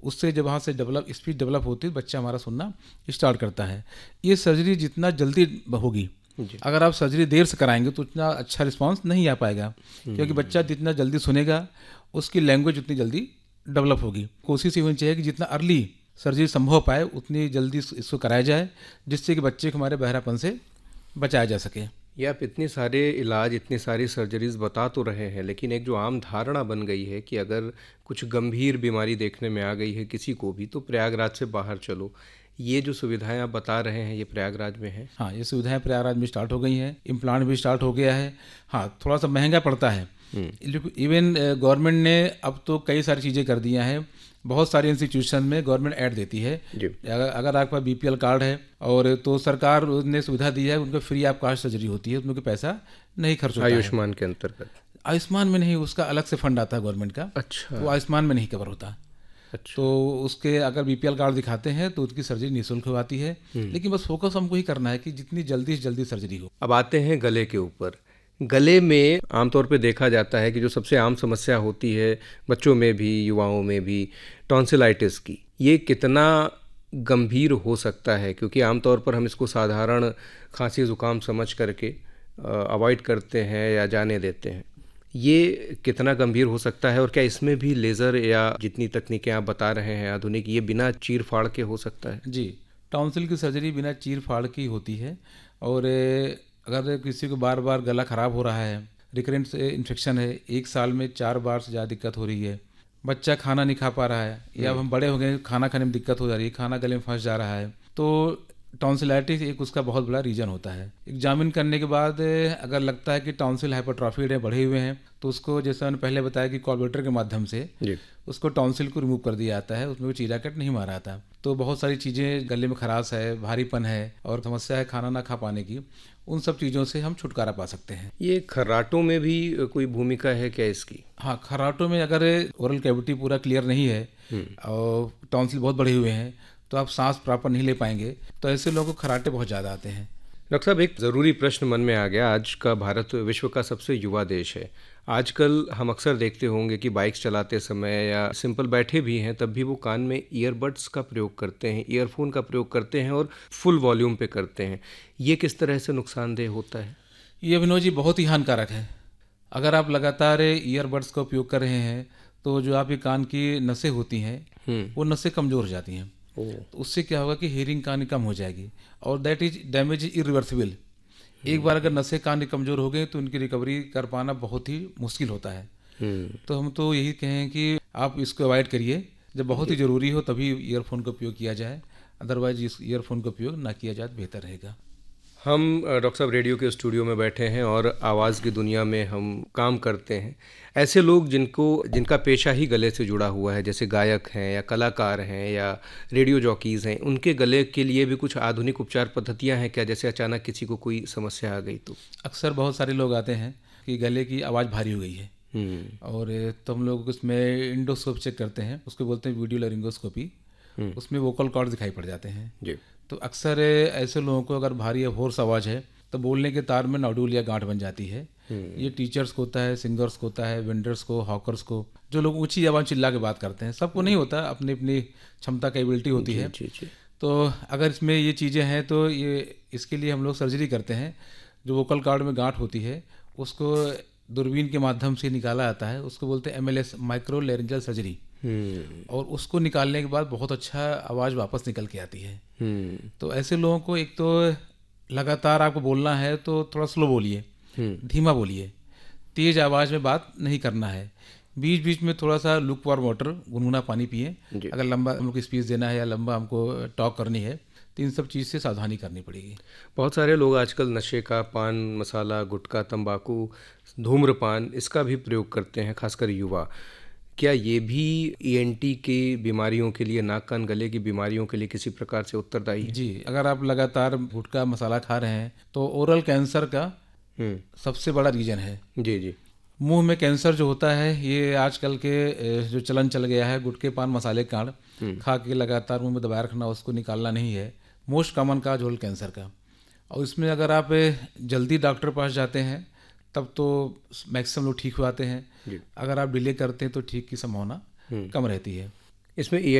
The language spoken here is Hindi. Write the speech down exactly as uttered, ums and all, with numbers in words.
उससे जब वहाँ से डेवलप स्पीच डेवलप होती है बच्चा हमारा सुनना स्टार्ट करता है। ये सर्जरी जितना जल्दी होगी, अगर आप सर्जरी देर से कराएंगे तो उतना अच्छा रिस्पांस नहीं आ पाएगा, क्योंकि बच्चा जितना जल्दी सुनेगा उसकी लैंग्वेज उतनी जल्दी डेवलप होगी। कोशिश ये होनी चाहिए कि जितना अर्ली सर्जरी संभव पाए उतनी जल्दी इसको कराया जाए, जिससे कि बच्चे को हमारे बहरापन से बचाया जा सके। ये आप इतने सारे इलाज, इतनी सारी सर्जरीज बता तो रहे हैं, लेकिन एक जो आम धारणा बन गई है कि अगर कुछ गंभीर बीमारी देखने में आ गई है किसी को भी तो प्रयागराज से बाहर चलो। ये जो सुविधाएं आप बता रहे हैं ये प्रयागराज में है? हाँ, ये सुविधाएं प्रयागराज में स्टार्ट हो गई हैं, इम्प्लांट भी स्टार्ट हो गया है। हाँ, थोड़ा सा महंगा पड़ता है, इवन गवर्नमेंट ने अब तो कई सारी चीज़ें कर दिया हैं। बहुत सारे इंस्टीट्यूशन में गवर्नमेंट ऐड देती है, अगर अगर आपका बीपीएल कार्ड है और तो सरकार ने सुविधा दी है, उनको फ्री ऑफ कास्ट सर्जरी होती है, उसमें कोई पैसा नहीं खर्च होता है। आयुष्मान के अंतर्गत? आयुष्मान में नहीं, उसका अलग से फंड आता है गवर्नमेंट का। अच्छा। वो आयुष्मान में नहीं कवर होता। अच्छा। तो उसके अगर बीपीएल कार्ड दिखाते हैं तो उसकी सर्जरी निःशुल्क हो आती है, लेकिन बस फोकस हमको ही करना है कि जितनी जल्दी से जल्दी सर्जरी हो। अब आते हैं गले के ऊपर। गले में आमतौर पे देखा जाता है कि जो सबसे आम समस्या होती है बच्चों में भी युवाओं में भी, टॉन्सिलाइटिस की, ये कितना गंभीर हो सकता है? क्योंकि आमतौर पर हम इसको साधारण खांसी ज़ुकाम समझ करके अवॉइड करते हैं या जाने देते हैं। ये कितना गंभीर हो सकता है और क्या इसमें भी लेज़र या जितनी तकनीकें आप बता रहे हैं आधुनिक, ये बिना चीर फाड़ के हो सकता है? जी, टॉन्सिल की सर्जरी बिना चीर फाड़ की होती है। और अगर किसी को बार बार गला ख़राब हो रहा है, रिकरेंट इन्फेक्शन है, एक साल में चार बार से ज़्यादा दिक्कत हो रही है, बच्चा खाना नहीं खा पा रहा है, या अब हम बड़े हो गए खाना खाने में दिक्कत हो जा रही है, खाना गले में फंस जा रहा है, तो टॉन्सिलाइटिस एक उसका बहुत बड़ा रीजन होता है। एग्जामिन करने के बाद अगर लगता है कि टॉन्सिल हाइपरट्रॉफीड है, बढ़े हुए हैं, तो उसको जैसे मैंने पहले बताया कि कॉलबेटर के माध्यम से उसको टॉन्सिल को रिमूव कर दिया जाता है, उसमें कोई चीरा कट नहीं मारा जाता। तो बहुत सारी चीज़ें, गले में खराश है, भारीपन है और समस्या है खाना ना खा पाने की, उन सब चीज़ों से हम छुटकारा पा सकते हैं। ये खर्राटों में भी कोई भूमिका है क्या इसकी? हाँ, खर्राटों में अगर ओरल कैविटी पूरा क्लियर नहीं है और टॉन्सिल बहुत बढ़े हुए हैं तो आप सांस प्रॉपर नहीं ले पाएंगे, तो ऐसे लोगों को खर्राटे बहुत ज़्यादा आते हैं। डॉक्टर साहब, एक ज़रूरी प्रश्न मन में आ गया। आज का भारत विश्व का सबसे युवा देश है। आजकल हम अक्सर देखते होंगे कि बाइक्स चलाते समय या सिंपल बैठे भी हैं तब भी वो कान में ईयरबड्स का प्रयोग करते हैं, ईयरफोन का प्रयोग करते हैं और फुल वॉल्यूम पे करते हैं। ये किस तरह से नुकसानदेह होता है? ये अभिनव जी बहुत ही हानिकारक है। अगर आप लगातार ईयरबड्स का उपयोग कर रहे हैं तो जो आपके कान की नसें होती हैं वो नसें कमज़ोर हो जाती हैं, तो उससे क्या होगा कि हियरिंग कान की कम हो जाएगी और that is damage is irreversible. एक बार अगर नसें कान की कमज़ोर हो गई तो उनकी रिकवरी कर पाना बहुत ही मुश्किल होता है। तो हम तो यही कहें कि आप इसको अवॉइड करिए, जब बहुत ही ज़रूरी हो तभी ईयरफोन का उपयोग किया जाए, अदरवाइज इस ईयरफोन का उपयोग ना किया जाए बेहतर रहेगा। हम डॉक्टर साहब रेडियो के स्टूडियो में बैठे हैं और आवाज़ की दुनिया में हम काम करते हैं। ऐसे लोग जिनको जिनका पेशा ही गले से जुड़ा हुआ है, जैसे गायक हैं या कलाकार हैं या रेडियो जॉकीज़ हैं, उनके गले के लिए भी कुछ आधुनिक उपचार पद्धतियां हैं क्या? जैसे अचानक किसी को कोई समस्या आ गई तो? अक्सर बहुत सारे लोग आते हैं कि गले की आवाज़ भारी हो गई है और तो हम लोग उसमें इंडोस्कोप चेक करते हैं, उसको बोलते हैं वीडियो लैरिंगोस्कोपी। उसमें वोकल कॉर्ड दिखाई पड़ जाते हैं जी। तो अक्सर ऐसे लोगों को अगर भारी होर्स आवाज़ है तो बोलने के तार में नोडुल या गांठ बन जाती है। ये टीचर्स को होता है, सिंगर्स को होता है, वेंडर्स को, हॉकर्स को, जो लोग ऊंची आवाज़ चिल्ला के बात करते हैं। सबको नहीं होता, अपनी अपनी क्षमता कैपेबिलिटी होती है। जी, जी। तो अगर इसमें ये चीज़ें हैं तो ये इसके लिए हम लोग सर्जरी करते हैं। जो वोकल कॉर्ड में गांठ होती है उसको दूरबीन के माध्यम से निकाला जाता है, उसको बोलते हैं M L S, micro laryngeal surgery. और उसको निकालने के बाद बहुत अच्छा आवाज़ वापस निकल के आती है। तो ऐसे लोगों को एक तो लगातार आपको बोलना है तो थोड़ा स्लो बोलिए, धीमा बोलिए, तेज़ आवाज़ में बात नहीं करना है। बीच बीच में थोड़ा सा लुक वार्म वाटर, गुनगुना पानी पिए। अगर लंबा हमको स्पीच देना है या लंबा हमको टॉक करनी है तो इन सब चीज़ से सावधानी करनी पड़ेगी। बहुत सारे लोग आजकल नशे का, पान मसाला, गुटखा, तंबाकू, धूम्रपान, इसका भी प्रयोग करते हैं, खासकर युवा। क्या ये भी ईएनटी की बीमारियों के लिए, नाक कान गले की बीमारियों के लिए किसी प्रकार से उत्तरदायी है? जी, अगर आप लगातार गुटखा मसाला खा रहे हैं तो ओरल कैंसर का सबसे बड़ा रीजन है। जी जी। मुंह में कैंसर जो होता है, ये आजकल के जो चलन चल गया है, गुटखे पान मसाले कांड खा के लगातार मुंह में दबाए रखना, उसको निकालना नहीं है, मोस्ट कॉमन का ओरल कैंसर का। और इसमें अगर आप जल्दी डॉक्टर पास जाते हैं तब तो मैक्सिमम लोग ठीक हो आते हैं। अगर आप डिले करते हैं तो ठीक की संभावना कम रहती है। इसमें